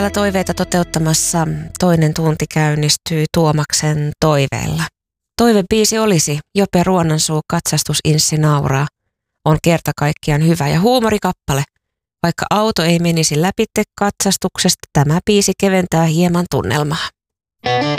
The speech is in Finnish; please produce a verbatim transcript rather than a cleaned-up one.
Täällä toiveita toteuttamassa toinen tunti käynnistyy Tuomaksen toiveella. Toivebiisi olisi Jope Ruonansuu Katsastusinssi nauraa. On kerta kaikkiaan hyvä ja huumorikappale. Vaikka auto ei menisi läpitte katsastuksesta, tämä biisi keventää hieman tunnelmaa.